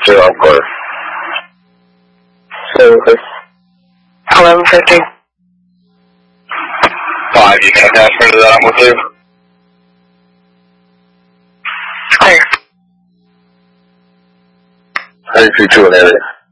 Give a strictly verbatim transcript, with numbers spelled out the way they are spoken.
Zero, I'm clear. Seven, clear. eleven fifty. Five, you can attach me to that, I'm with you. Clear. thirty-two, two in area.